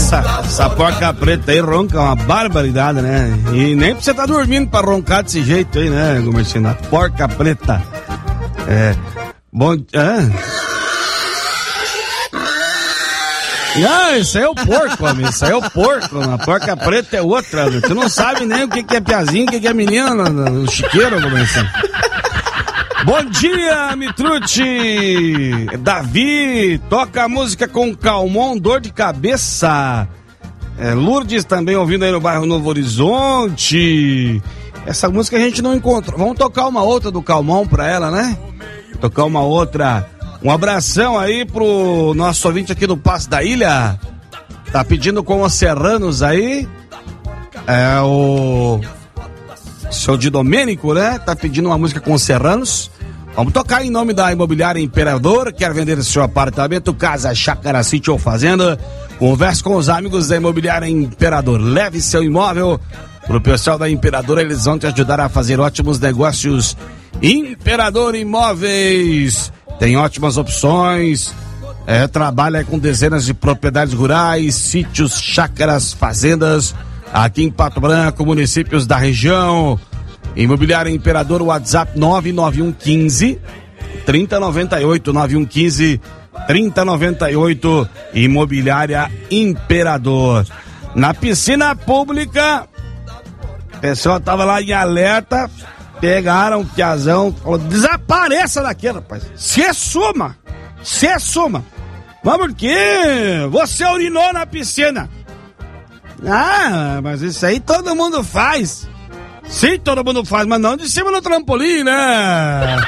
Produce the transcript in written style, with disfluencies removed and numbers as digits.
Essa porca preta aí ronca uma barbaridade, né? E nem pra você tá dormindo pra roncar desse jeito aí, né, Gomercindo? Porca preta. Bom... Não, isso aí é o porco, amigo. Isso aí é o porco. A porca preta é outra, amigo. Tu não sabe nem o que é piazinho, o que é menina no chiqueiro, Gomercindo. Bom dia, Mitrucci! Davi, toca a música com Calmon, dor de cabeça. Lourdes também ouvindo aí no bairro Novo Horizonte. Essa música a gente não encontrou. Vamos tocar uma outra do Calmon pra ela, né? Tocar uma outra. Um abração aí pro nosso ouvinte aqui do Passo da Ilha. Tá pedindo com os serranos aí. O seu Di Domênico, né? Tá pedindo uma música com os serranos. Vamos tocar em nome da Imobiliária Imperador. Quer vender seu apartamento, casa, chácara, sítio ou fazenda? Converse com os amigos da Imobiliária Imperador. Leve seu imóvel pro pessoal da Imperador. Eles vão te ajudar a fazer ótimos negócios. Imperador Imóveis tem ótimas opções. Trabalha com dezenas de propriedades rurais, sítios, chácaras, fazendas aqui em Pato Branco, municípios da região. Imobiliária Imperador, WhatsApp 99115 3098, 9115 3098, Imobiliária Imperador. Na piscina pública, a pessoa tava lá em alerta, pegaram o piazão, falou, desapareça daqui, rapaz, se suma. Mas por quê? Você urinou na piscina. Mas isso aí todo mundo faz. Sim, todo mundo faz, mas não de cima no trampolim, né?